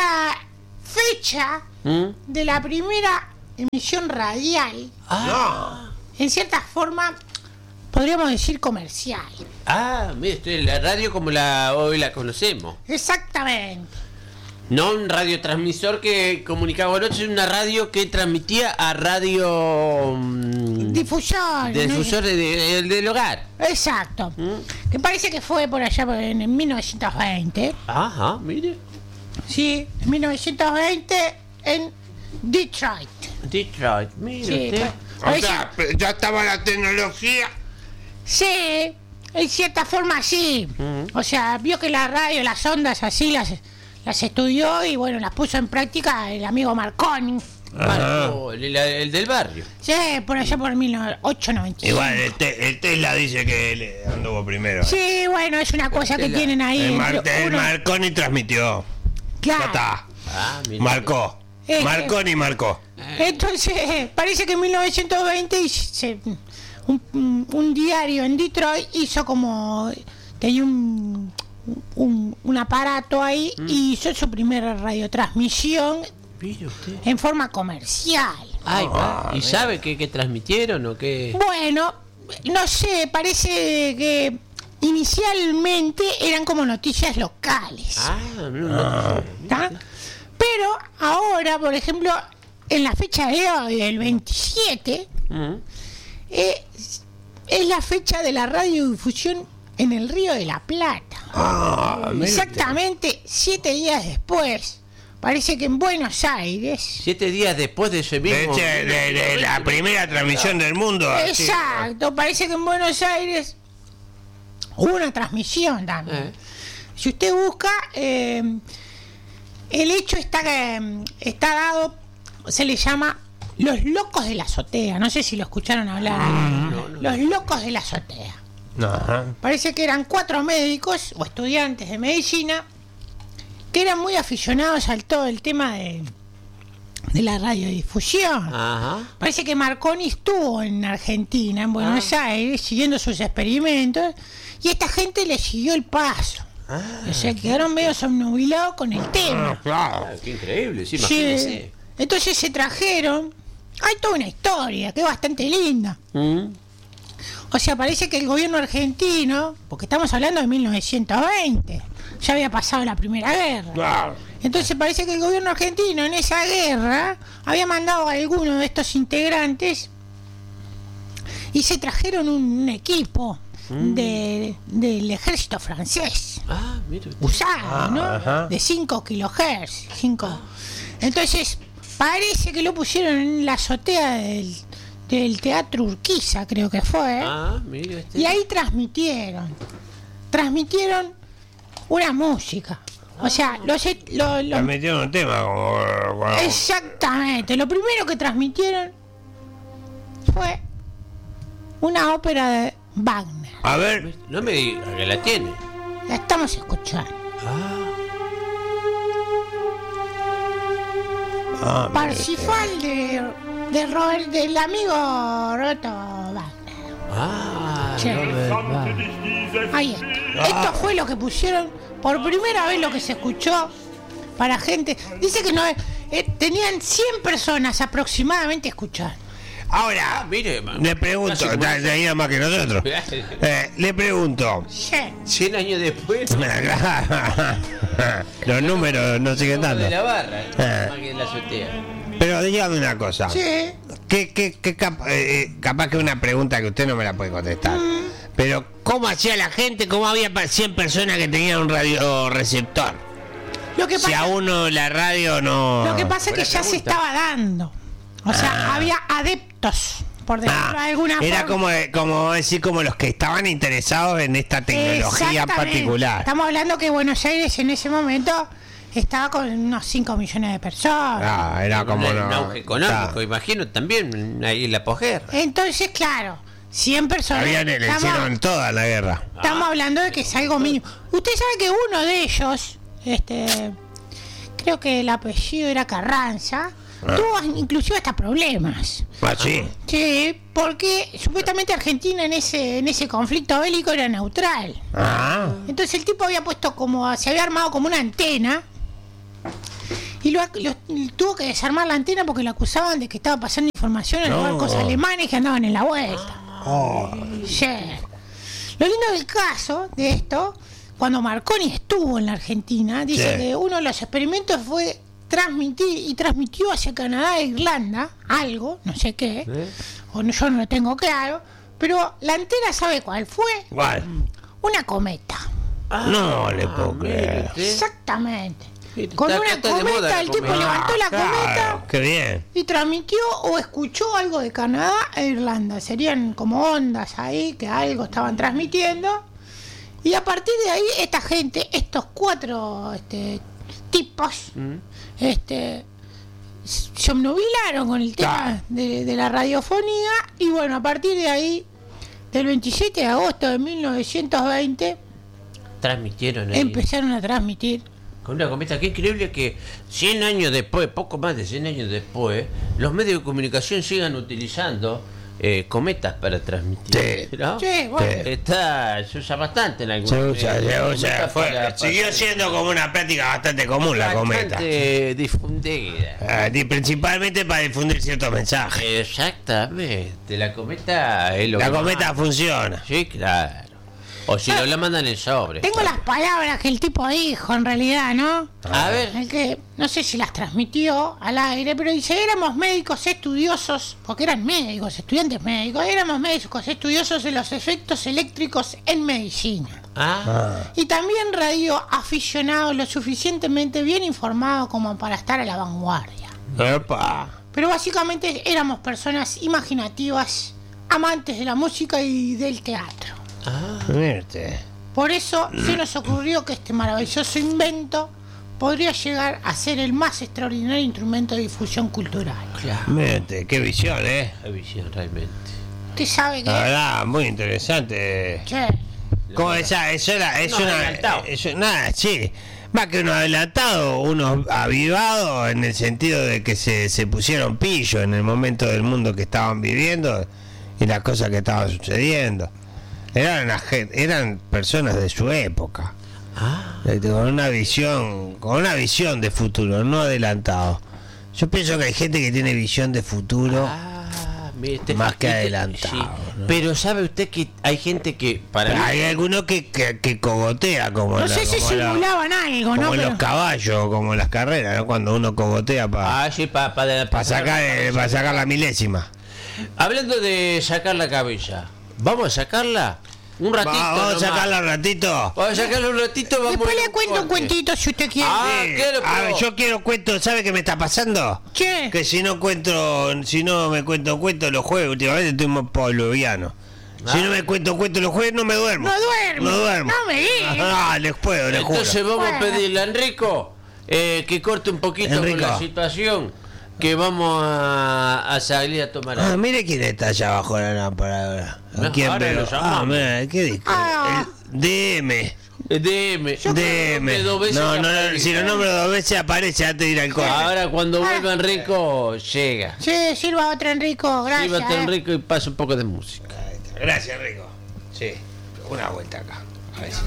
fecha ¿Mm? de la primera emisión radial, Ah, en cierta forma, podríamos decir comercial. ah, mire, usted, la radio como la hoy la conocemos. Exactamente. No un radiotransmisor que comunicaba con otros, sino una radio que transmitía a radio. mm, Difusión. de ¿no? difusor de- de- el del hogar. Exacto. ¿Mm? Que parece que fue por allá por- en, en mil novecientos veinte. Ajá, mire. Sí, en mil novecientos veinte en Detroit. Detroit, mire Sí, usted. pa- O parece- sea, pe- ya estaba la tecnología. sí, en cierta forma sí. Mm. O sea, vio que la radio, las ondas así las, las estudió y bueno, las puso en práctica el amigo Marconi. Marco, el, el del barrio. Sí, por allá por mil ochocientos noventa y cinco. Igual, el, te- el Tesla dice que él anduvo primero. Sí, bueno, es una cosa que Tesla. tienen ahí. El, entre Mar- el uno- Marconi transmitió. Ya Claro. está. Ah, mire. Marcó. Eh, Marconi marcó. Entonces, parece que en mil novecientos veinte se- un, un- un diario en Detroit hizo como. Tenía un, un, un aparato ahí y hizo su primera radiotransmisión Mire usted. en forma comercial. Ay, pa, ¿y sabe qué, qué transmitieron o qué? Bueno, no sé, parece que inicialmente eran como noticias locales. Ah, no, no. ¿Tá? Pero ahora, por ejemplo, en la fecha de hoy, el veintisiete, Mm. eh, es la fecha de la radiodifusión en el Río de la Plata. Ah, mire Exactamente siete días después. Parece que en Buenos Aires. Siete días después de ese De, mismo. ese- de- de la primera transmisión del mundo. así. Exacto, parece que en Buenos Aires hubo una transmisión también. Eh. Si usted busca, eh, el hecho está, eh, está dado, se le llama Los Locos de la Azotea. No sé si lo escucharon hablar. Los Locos de la Azotea. Ajá. Parece que eran cuatro médicos o estudiantes de medicina que eran muy aficionados al todo el tema de, de la radiodifusión. Ajá. Parece que Marconi estuvo en Argentina, en Buenos Aires, siguiendo sus experimentos, y esta gente le siguió el paso. O sea, quedaron medio somnubilados con el tema. Claro. Ah, qué increíble, sí, Sí. imagínese. Entonces se trajeron. Hay toda una historia que es bastante linda. Mm. O sea, parece que el gobierno argentino, porque estamos hablando de mil novecientos veinte, ya había pasado la Primera Guerra. Claro. Entonces parece que el gobierno argentino en esa guerra había mandado a alguno de estos integrantes y se trajeron un, un equipo de, del ejército francés, Ah, mire usted. usado, ¿no? ajá. De cinco kilohertz. cinco. Entonces parece que lo pusieron en la azotea del, del Teatro Urquiza, creo que fue. Ah, mire usted. Y ahí transmitieron. Transmitieron una música. O sea, los, lo- lo- Transmitieron un tema como. como- exactamente. Lo primero que transmitieron fue una ópera de Wagner. A ver. No me diga que la tiene. La estamos escuchando. Ah, mire Parsifal de, de Robert, del amigo Roberto Wagner. Ah, Sí. Robert Wagner. Ahí está. Esto fue lo que pusieron por primera vez, lo que se escuchó para gente. Dice que no es- eh, tenían cien personas aproximadamente escuchando. Ahora, Mire, le pregunto, casi como- ya- ya más que nosotros. Eh, le pregunto. Sí. Cien años después. Los números no siguen dando. De la barra, Ah. más que de la azotea. Pero dígame una cosa. Sí. ¿Qué, qué, qué cap- eh, eh, capaz que una pregunta que usted no me la puede contestar. Pero, ¿Cómo hacía la gente? ¿Cómo había pa- cien personas que tenían un radioreceptor? Lo que Si pasa, a uno la radio no... lo que pasa es que Buena ya se pregunta. estaba dando. O sea, Ah. había adeptos, por decirlo Ah, de alguna era forma. como, como decir, como los que estaban interesados en esta tecnología en Exactamente. particular. Estamos hablando que Buenos Aires en ese momento estaba con unos cinco millones de personas. Ah, era como... un, no- un auge económico, Ah. imagino también ahí la posguerra. Entonces, claro, cien personas. Habían, le estamos, hicieron toda la guerra. estamos hablando de que es algo mínimo. Usted sabe que uno de ellos, este, creo que el apellido era Carranza, Ah. tuvo inclusive hasta problemas. Ah, sí. Sí, porque supuestamente Argentina en ese en ese conflicto bélico era neutral. Ah, Entonces el tipo había puesto como, se había armado como una antena y lo, lo- tuvo que desarmar la antena porque lo acusaban de que estaba pasando información a los No. barcos alemanes que andaban en la vuelta. Sí. Lo lindo del caso de esto, cuando Marconi estuvo en la Argentina, dice Sí. que uno de los experimentos fue transmitir y transmitió hacia Canadá e Irlanda algo, no sé qué, o no, yo no lo tengo claro, pero la antena, ¿sabe cuál fue? igual. Una cometa. No le puedo mire creer. usted. Exactamente. Sí, Con está- una está de moda cometa la el tipo cometa. levantó la Claro, cometa qué bien. y transmitió o escuchó algo de Canadá e Irlanda. Serían como ondas ahí que algo estaban transmitiendo. Y a partir de ahí esta gente, estos cuatro este, tipos, este, se obnubilaron con el tema Claro. de, de la radiofonía. Y bueno, a partir de ahí, del veintisiete de agosto de mil novecientos veinte, Transmitieron ahí. empezaron a transmitir. Con una cometa, qué increíble que cien años después, poco más de cien años después, los medios de comunicación sigan utilizando eh, cometas para transmitir. Sí. ¿no? Sí, bueno. Sí. Está, se usa bastante en algunos Se usa, medios. se usa. Cometa Fue- para- siguió para- siendo como una práctica bastante común la cometa. bastante difundida. Ah, y principalmente para difundir ciertos mensajes. Exactamente, la cometa es lo La que cometa más- funciona. Sí, claro. O si no la mandan en sobre. Tengo las palabras que el tipo dijo en realidad, ¿no? A ver. El que, no sé si las transmitió al aire, pero dice, éramos médicos estudiosos, porque eran médicos, estudiantes médicos, éramos médicos estudiosos de los efectos eléctricos en medicina. Ah, Y también radio aficionados lo suficientemente bien informados como para estar a la vanguardia. Epa. Pero básicamente éramos personas imaginativas, amantes de la música y del teatro. ah. Mirte. Por eso se nos ocurrió que este maravilloso invento podría llegar a ser el más extraordinario instrumento de difusión cultural. Claro. Mirte, qué visión, eh. La visión realmente. ¿Usted sabe La qué? verdad, muy interesante. Che, Como esa, eso era, es Unos una, adelantados. eso, nada, sí, más que unos adelantados, unos avivados en el sentido de que se, se pusieron pillo en el momento del mundo que estaban viviendo y las cosas que estaban sucediendo. Eran, una gen- eran personas de su época, Ah, de- con una visión, con una visión de futuro, no adelantado. Yo pienso que hay gente que tiene visión de futuro. ah, mire, este- Más que este- adelantado, sí. ¿no? Pero sabe usted que hay gente que para mí- Hay algunos que, que, que cogotea como no la- sé si como la- simulaban algo, como ¿no? en Pero los caballos, como en las carreras, ¿no? Cuando uno cogotea para Ah, sí, para pa, sacar, eh, pa sacar la milésima. Hablando de sacar la cabeza, ¿vamos a sacarla? Un ratito. Va- vamos a nomás. sacarla un ratito. Vamos a sacarla un ratito. Vamos después a ir le a un cuento un corte. cuentito si usted quiere. Ah, Sí. quiero, A ver, pero- yo quiero cuento, ¿sabe qué me está pasando? Che, Que si no cuento, si no me cuento cuento los jueves, últimamente estoy muy poluviano. Si Ah. no me cuento cuento los jueves, no me duermo. No duerme. No duermo. No me diga. Ah, les puedo, les juro. Entonces vamos a Bueno. pedirle a Enrico eh, que corte un poquito Enrico. con la situación, que vamos a, a salir a tomar Ah, algo. mire quién está allá abajo de la lámpara ahora. ¿A No, quién ahora veo? lo llamamos. Ah, mira, ¿qué dijo? Ah. El D M. Eh, D M. D M. Dos veces No, que no, no, aparece. si lo nombro dos veces aparece antes de ir al corte. Ahora cuando Ah. vuelva Enrico, llega. sí, sirva otro Enrico, gracias. Sírvate eh. Enrico y pasa un poco de música. Gracias, Rico. Sí, una vuelta acá. A ver si-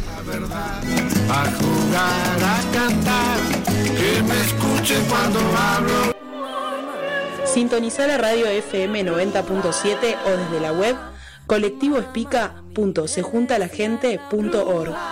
A jugar, a cantar, que me escuchen cuando hablo. Sintonizá la radio F M noventa punto siete o desde la web colectivo espica punto se junta la gente punto org.